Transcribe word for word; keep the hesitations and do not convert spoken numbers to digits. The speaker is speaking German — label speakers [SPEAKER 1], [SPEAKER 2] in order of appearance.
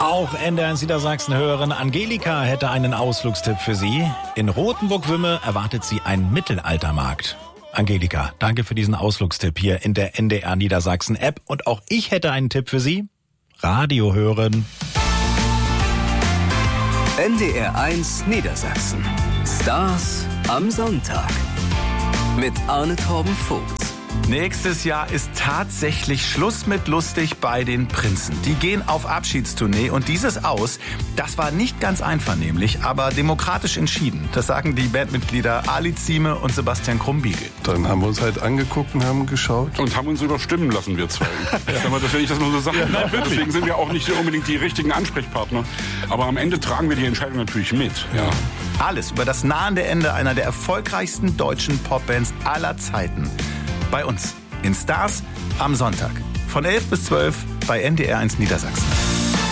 [SPEAKER 1] Auch N D R eins Niedersachsen-Hörerin Angelika hätte einen Ausflugstipp für Sie. In Rothenburg-Wümme erwartet Sie ein Mittelaltermarkt. Angelika, danke für diesen Ausflugstipp hier in der N D R Niedersachsen-App. Und auch ich hätte einen Tipp für Sie. Radio hören.
[SPEAKER 2] N D R eins Niedersachsen. Stars am Sonntag. Mit Arne Torben Vogt.
[SPEAKER 3] Nächstes Jahr ist tatsächlich Schluss mit lustig bei den Prinzen. Die gehen auf Abschiedstournee und dieses Aus, das war nicht ganz einvernehmlich, aber demokratisch entschieden. Das sagen die Bandmitglieder Ali Zieme und Sebastian Krumbiegel.
[SPEAKER 4] Dann haben wir uns halt angeguckt und haben geschaut.
[SPEAKER 5] Und haben uns überstimmen lassen, wir zwei. Aber das, wenn ich das mal so sagen darf. Ja, deswegen sind wir auch nicht unbedingt die richtigen Ansprechpartner. Aber am Ende tragen wir die Entscheidung natürlich mit. Ja.
[SPEAKER 3] Alles über das nahende Ende einer der erfolgreichsten deutschen Popbands aller Zeiten. Bei uns in Stars am Sonntag. Von elf bis zwölf bei N D R eins Niedersachsen.